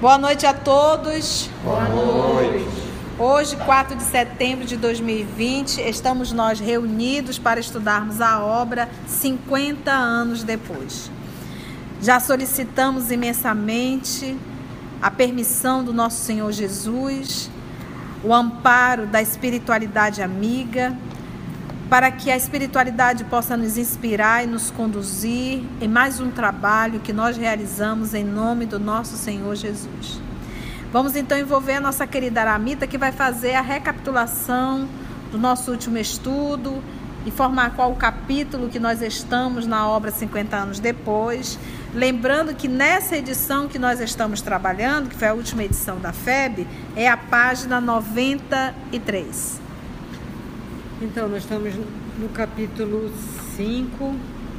Boa noite a todos. Boa noite. Hoje, 4 de setembro de 2020, estamos nós reunidos para estudarmos a obra 50 anos depois. Já solicitamos imensamente a permissão do nosso Senhor Jesus, o amparo da espiritualidade amiga, para que a espiritualidade possa nos inspirar e nos conduzir em mais um trabalho que nós realizamos em nome do nosso Senhor Jesus. Vamos então envolver a nossa querida Aramita, que vai fazer a recapitulação do nosso último estudo, informar qual o capítulo que nós estamos na obra 50 anos depois. Lembrando que nessa edição que nós estamos trabalhando, que foi a última edição da FEB, é a página 93. Então, nós estamos no capítulo 5,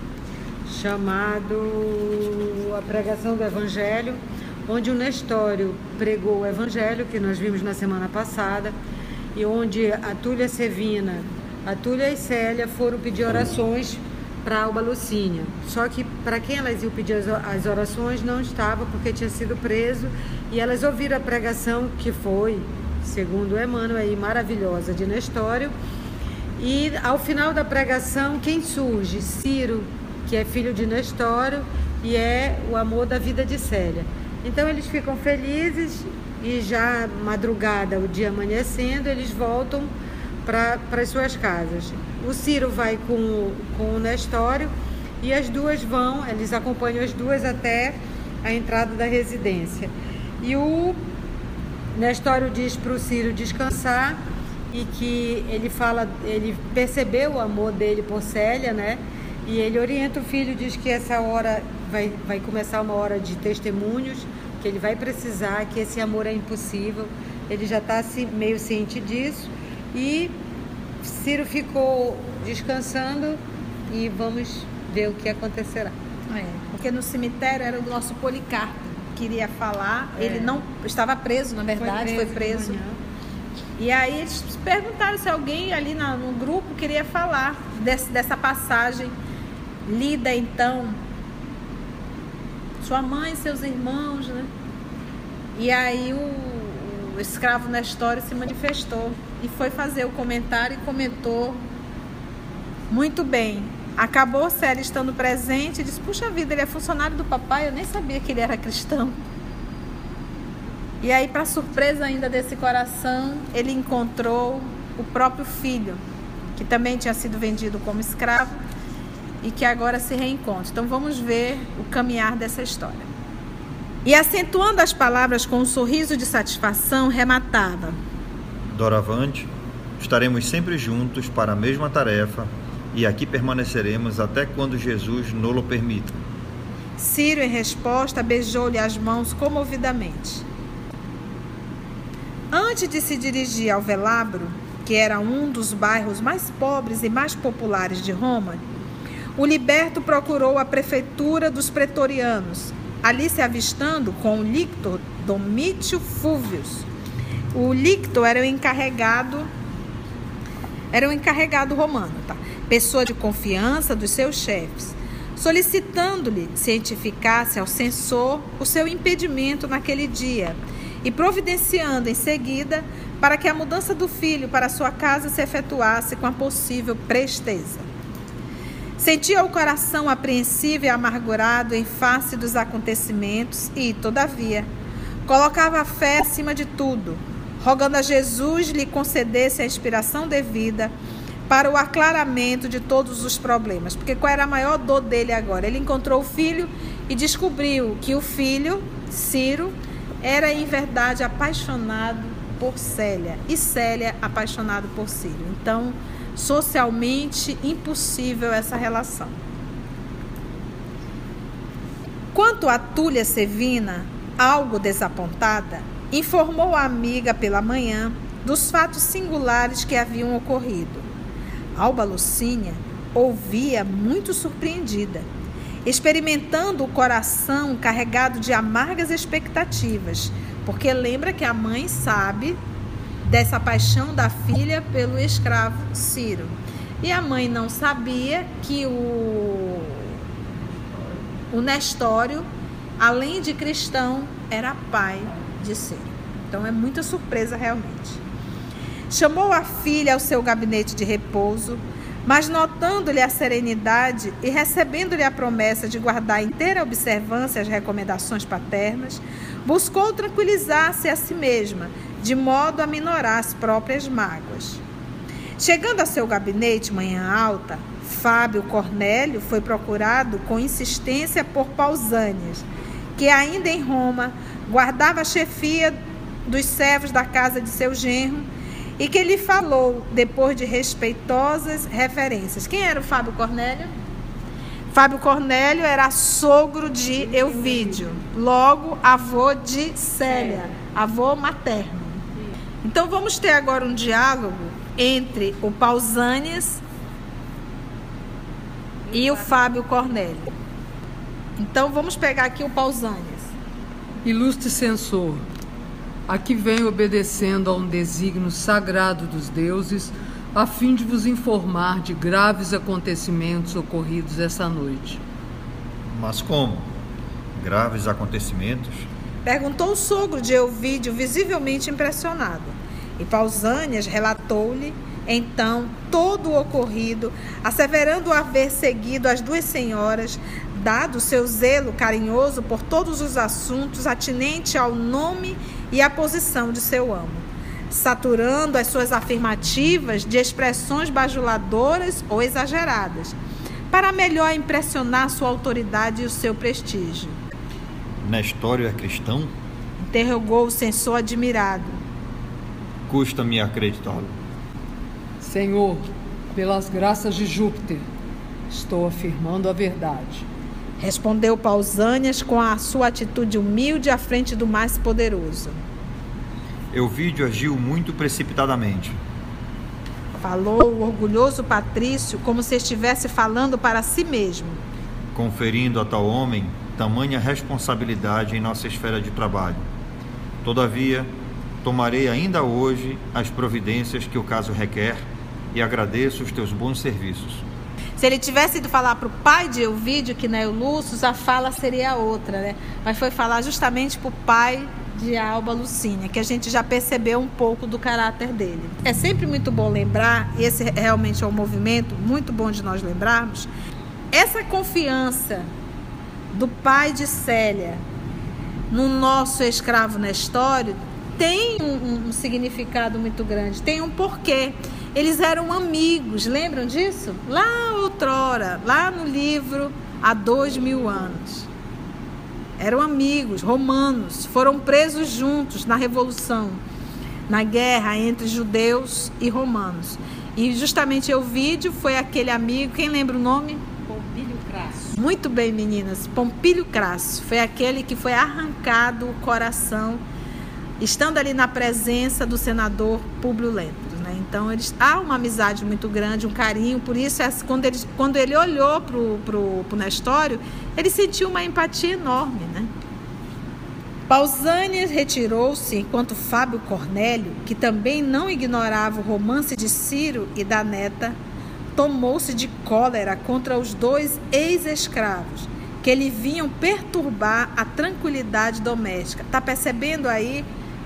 chamado A Pregação do Evangelho, onde o Nestório pregou o Evangelho, que nós vimos na semana passada, e onde a Túlia Sevina, a Túlia e Célia foram pedir orações para Alba Lucínia. Só que para quem elas iam pedir as orações não estava, porque tinha sido preso, e elas ouviram a pregação, que foi, segundo Emmanuel, aí, maravilhosa, de Nestório. E ao final da pregação, quem surge? Ciro, que é filho de Nestório e é o amor da vida de Célia. Então eles ficam felizes e já madrugada, o dia amanhecendo, eles voltam para as suas casas. O Ciro vai com o Nestório e as duas vão, eles acompanham as duas até a entrada da residência. E o Nestório diz para o Ciro descansar, e que ele percebeu o amor dele por Célia, né? E ele orienta o filho, diz que essa hora vai começar uma hora de testemunhos, que ele vai precisar, que esse amor é impossível. Ele já está meio ciente disso. E Ciro ficou descansando e vamos ver o que acontecerá. Porque no cemitério era o nosso Policarpo, que queria falar. Ele não estava preso, na verdade, foi preso. E aí eles perguntaram se alguém ali no grupo queria falar dessa passagem lida então, sua mãe, seus irmãos, né? E aí o escravo Nestório se manifestou e foi fazer o comentário e comentou muito bem. Acabou Célia estando presente e disse: puxa vida, ele é funcionário do papai, eu nem sabia que ele era cristão. E aí, para surpresa ainda desse coração, ele encontrou o próprio filho, que também tinha sido vendido como escravo e que agora se reencontra. Então vamos ver o caminhar dessa história. E acentuando as palavras com um sorriso de satisfação, rematava: doravante, estaremos sempre juntos para a mesma tarefa e aqui permaneceremos até quando Jesus nos permita. Ciro, em resposta, beijou-lhe as mãos comovidamente. Antes de se dirigir ao Velabro, que era um dos bairros mais pobres e mais populares de Roma, o liberto procurou a prefeitura dos pretorianos, ali se avistando com o lictor Domítio Fúvius. O lictor era o encarregado romano, pessoa de confiança dos seus chefes, solicitando-lhe cientificasse ao censor o seu impedimento naquele dia, e providenciando em seguida para que a mudança do filho para sua casa se efetuasse com a possível presteza. Sentia o coração apreensivo e amargurado em face dos acontecimentos e, todavia, colocava a fé acima de tudo, rogando a Jesus lhe concedesse a inspiração devida para o aclaramento de todos os problemas. Porque qual era a maior dor dele agora? Ele encontrou o filho e descobriu que o filho, Ciro, era em verdade apaixonado por Célia e Célia apaixonado por Ciro. Então, socialmente impossível essa relação. Quanto a Túlia Sevina, algo desapontada, informou a amiga pela manhã dos fatos singulares que haviam ocorrido. Alba Lucínia ouvia muito surpreendida, experimentando o coração carregado de amargas expectativas, porque lembra que a mãe sabe dessa paixão da filha pelo escravo Ciro. E a mãe não sabia que o Nestório além de cristão, era pai de Ciro. Então é muita surpresa realmente. Chamou a filha ao seu gabinete de repouso, mas notando-lhe a serenidade e recebendo-lhe a promessa de guardar inteira observância as recomendações paternas, buscou tranquilizar-se a si mesma, de modo a minorar as próprias mágoas. Chegando a seu gabinete manhã alta, Fábio Cornélio foi procurado com insistência por Pausânias, que ainda em Roma guardava a chefia dos servos da casa de seu genro, e que lhe falou, depois de respeitosas referências. Quem era o Fábio Cornélio? Fábio Cornélio era sogro de Euvídio, logo avô de Célia, avô materno. Então vamos ter agora um diálogo entre o Pausânias e o Fábio Cornélio. Então vamos pegar aqui o Pausânias. Ilustre censor, aqui venho obedecendo a um desígnio sagrado dos deuses, a fim de vos informar de graves acontecimentos ocorridos essa noite. Mas como? Graves acontecimentos? Perguntou o sogro de Euvídio, visivelmente impressionado. E Pausânias relatou-lhe, então, todo o ocorrido, asseverando haver seguido as duas senhoras, dado seu zelo carinhoso por todos os assuntos atinentes ao nome e à posição de seu amo, saturando as suas afirmativas de expressões bajuladoras ou exageradas, para melhor impressionar sua autoridade e o seu prestígio. Nestório é cristão? Interrogou o censor admirado. Custa-me acreditá-lo. Senhor, pelas graças de Júpiter, estou afirmando a verdade. Respondeu Pausânias com a sua atitude humilde à frente do mais poderoso. Euvídio agiu muito precipitadamente. Falou o orgulhoso patrício como se estivesse falando para si mesmo. Conferindo a tal homem tamanha responsabilidade em nossa esfera de trabalho. Todavia, tomarei ainda hoje as providências que o caso requer e agradeço os teus bons serviços. Se ele tivesse ido falar para o pai de Euvídio, que não é Lúcio, a fala seria outra, né? Mas foi falar justamente para o pai de Alba Lucínia, que a gente já percebeu um pouco do caráter dele. É sempre muito bom lembrar, e esse realmente é um movimento muito bom de nós lembrarmos, essa confiança do pai de Célia no nosso escravo Nestório tem um significado muito grande, tem um porquê. Eles eram amigos, lembram disso? Lá outrora, lá no livro, há 2000 anos. Eram amigos, romanos, foram presos juntos na Revolução, na guerra entre judeus e romanos. E justamente Euvídio foi aquele amigo, quem lembra o nome? Pompílio Crasso. Muito bem, meninas, Pompílio Crasso. Foi aquele que foi arrancado o coração, estando ali na presença do senador Públio Lentulus. Então, há uma amizade muito grande, um carinho. Por isso, quando ele olhou para o Nestório, ele sentiu uma empatia enorme, né? Pausânias retirou-se, enquanto Fábio Cornélio, que também não ignorava o romance de Ciro e da neta, tomou-se de cólera contra os dois ex-escravos, que lhe vinham perturbar a tranquilidade doméstica. Está percebendo aí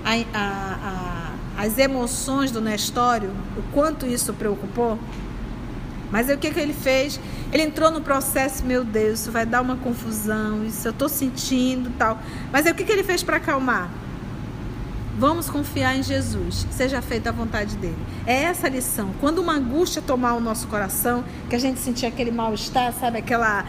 as emoções do Nestório, o quanto isso preocupou? Mas aí o que ele fez? Ele entrou no processo, meu Deus, isso vai dar uma confusão, isso eu estou sentindo tal. Mas aí o que ele fez para acalmar? Vamos confiar em Jesus, seja feita a vontade dele. É essa a lição. Quando uma angústia tomar o nosso coração, que a gente sentir aquele mal-estar, sabe,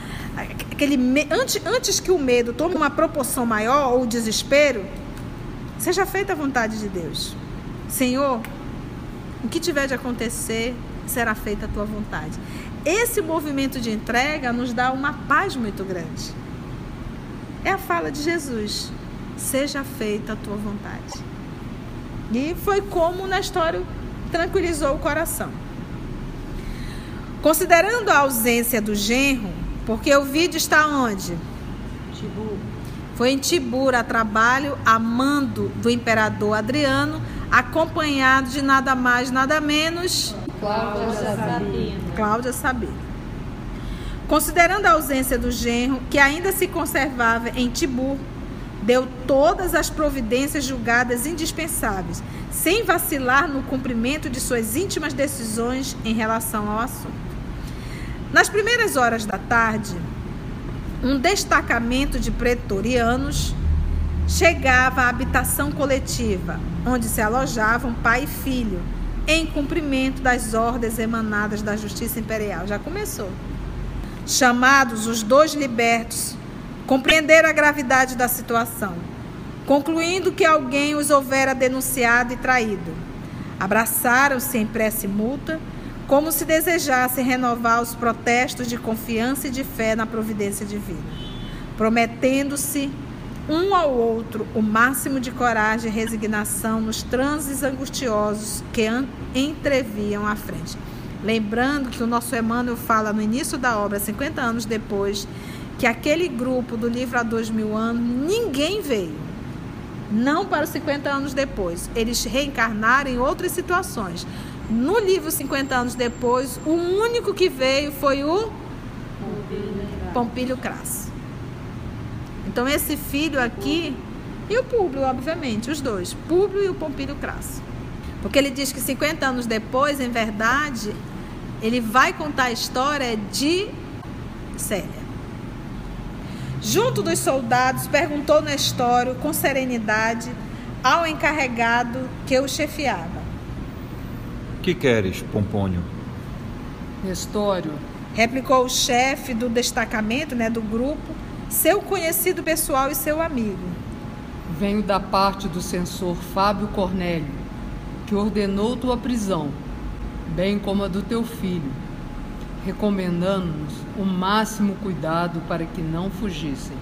antes que o medo tome uma proporção maior, ou o desespero, seja feita a vontade de Deus. Senhor, o que tiver de acontecer, será feita a tua vontade. Esse movimento de entrega nos dá uma paz muito grande. É a fala de Jesus: seja feita a tua vontade. E foi como o Nestório tranquilizou o coração. Considerando a ausência do genro, porque o vídeo está onde? Tibur. Foi em Tibur, a trabalho, a mando do imperador Adriano, acompanhado de nada mais, nada menos... Cláudia Sabina. Cláudia Sabina. Considerando a ausência do genro, que ainda se conservava em Tibur, deu todas as providências julgadas indispensáveis, sem vacilar no cumprimento de suas íntimas decisões em relação ao assunto. Nas primeiras horas da tarde, um destacamento de pretorianos chegava à habitação coletiva, onde se alojavam pai e filho, em cumprimento das ordens emanadas da Justiça Imperial. Já começou. Chamados, os 2 libertos compreenderam a gravidade da situação, concluindo que alguém os houvera denunciado e traído. Abraçaram-se em prece mútua, como se desejassem renovar os protestos de confiança e de fé na providência divina, prometendo-se um ao outro o máximo de coragem e resignação nos transes angustiosos que entreviam à frente. Lembrando que o nosso Emmanuel fala no início da obra, 50 anos depois, que aquele grupo do livro há 2000 anos, ninguém veio. Não para os 50 anos depois. Eles reencarnaram em outras situações. No livro 50 anos depois, o único que veio foi o Pompílio Crasso. Então esse filho aqui, e o Públio, obviamente, os 2, Públio e o Pompílio Crasso. Porque ele diz que 50 anos depois, em verdade, ele vai contar a história de Célia. Junto dos soldados, perguntou Nestório com serenidade ao encarregado que o chefiava: Que queres, Pompônio? Nestório, replicou o chefe do destacamento, do grupo, seu conhecido pessoal e seu amigo: venho da parte do censor Fábio Cornélio, que ordenou tua prisão, bem como a do teu filho, recomendando-nos o máximo cuidado para que não fugissem.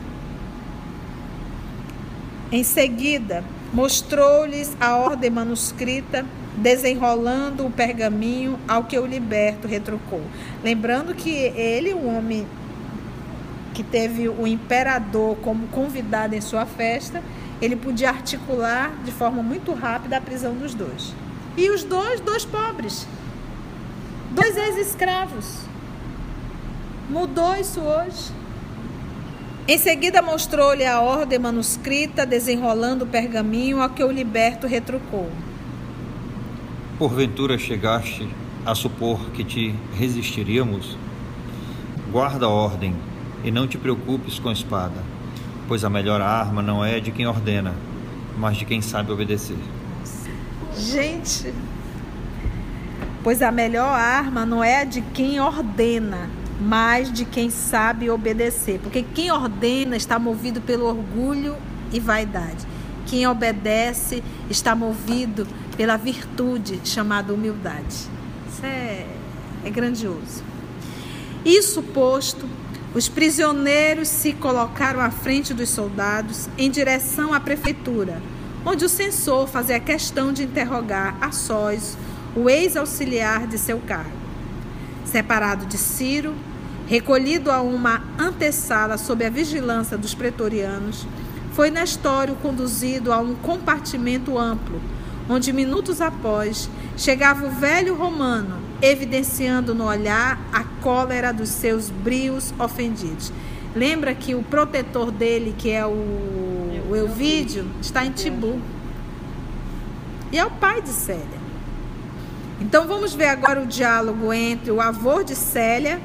Em seguida, mostrou-lhes a ordem manuscrita, desenrolando o pergaminho, ao que o liberto retrucou. Lembrando que ele, o homem que teve o imperador como convidado em sua festa, ele podia articular de forma muito rápida a prisão dos 2. E os 2 pobres, 2 ex-escravos. Mudou isso hoje. Em seguida mostrou-lhe a ordem manuscrita, desenrolando o pergaminho, ao que o liberto retrucou: Porventura chegaste a supor que te resistiríamos? Guarda a ordem e não te preocupes com a espada, pois a melhor arma não é de quem ordena, mas de quem sabe obedecer. Gente, pois a melhor arma não é a de quem ordena, mas de quem sabe obedecer. Porque quem ordena está movido pelo orgulho e vaidade. Quem obedece está movido pela virtude chamada humildade. Isso é grandioso. Isso posto, os prisioneiros se colocaram à frente dos soldados em direção à prefeitura, onde o censor fazia questão de interrogar a sós o ex-auxiliar de seu cargo. Separado de Ciro, recolhido a uma antessala sob a vigilância dos pretorianos, foi Nestório conduzido a um compartimento amplo, onde minutos após chegava o velho romano, evidenciando no olhar a cólera dos seus brios ofendidos. Lembra que o protetor dele, que é o Elvídio, está em Tibur. E é o pai de Célia. Então vamos ver agora o diálogo entre o avô de Célia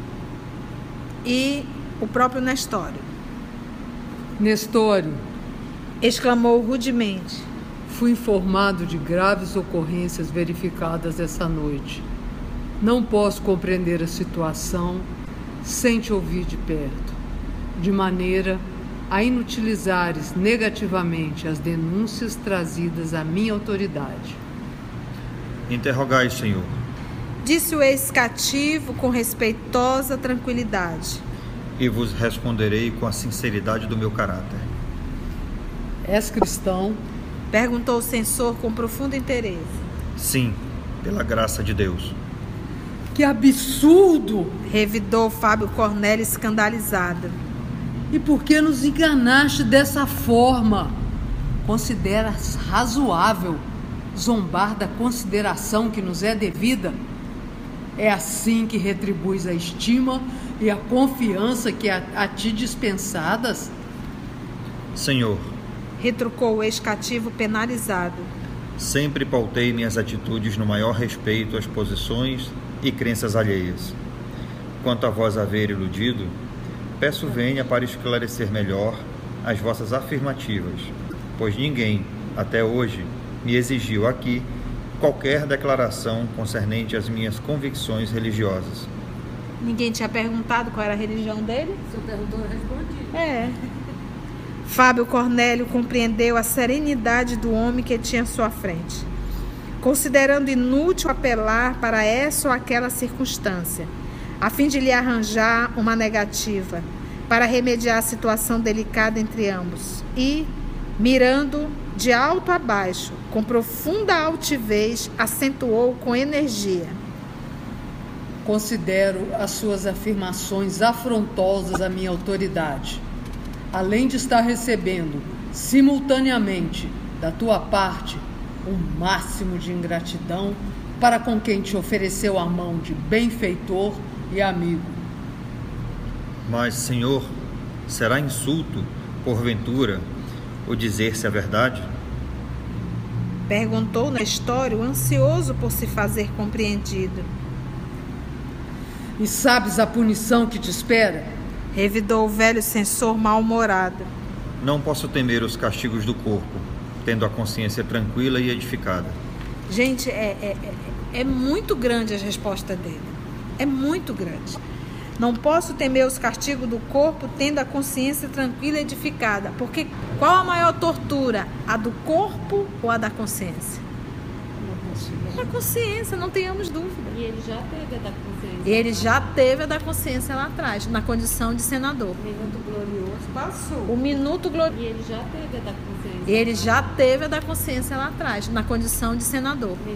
e o próprio Nestório. Nestório, exclamou rudemente: fui informado de graves ocorrências verificadas essa noite. Não posso compreender a situação sem te ouvir de perto, de maneira a inutilizares negativamente as denúncias trazidas à minha autoridade. Interrogai, Senhor, disse o ex-cativo com respeitosa tranquilidade, e vos responderei com a sinceridade do meu caráter. És cristão? perguntou o censor com profundo interesse. Sim, pela graça de Deus. Que absurdo! Revidou Fábio Cornélio escandalizado. E por que nos enganaste dessa forma? Consideras razoável zombar da consideração que nos é devida? É assim que retribuis a estima e a confiança que a ti dispensadas? Senhor, retrucou o ex-cativo penalizado. sempre pautei minhas atitudes no maior respeito às posições e crenças alheias. Quanto a vós haver iludido, peço venha para esclarecer melhor as vossas afirmativas, pois ninguém, até hoje, me exigiu aqui qualquer declaração concernente às minhas convicções religiosas. Ninguém tinha perguntado qual era a religião dele? Se eu perguntou, eu respondi. É. Fábio Cornélio compreendeu a serenidade do homem que tinha à sua frente, considerando inútil apelar para essa ou aquela circunstância, a fim de lhe arranjar uma negativa, para remediar a situação delicada entre ambos, e, mirando de alto a baixo, com profunda altivez, acentuou com energia: considero as suas afirmações afrontosas à minha autoridade, além de estar recebendo, simultaneamente, da tua parte, um máximo de ingratidão para com quem te ofereceu a mão de benfeitor e amigo. Mas, Senhor, será insulto, porventura, o dizer-se a verdade? perguntou Nestório, ansioso por se fazer compreendido. E sabes a punição que te espera? Revidou o velho censor mal-humorado. Não posso temer os castigos do corpo, tendo a consciência tranquila e edificada. Gente, é muito grande a resposta dele. É muito grande. Não posso temer os castigos do corpo, tendo a consciência tranquila e edificada. Porque qual a maior tortura? A do corpo ou a da consciência? A consciência, não tenhamos dúvida. E ele já teve a da consciência. Ele já teve a da consciência lá atrás, na condição de senador. O minuto glorioso passou. O minuto glorioso. E ele já teve a da consciência. Ele já teve a da consciência lá atrás, na condição de senador.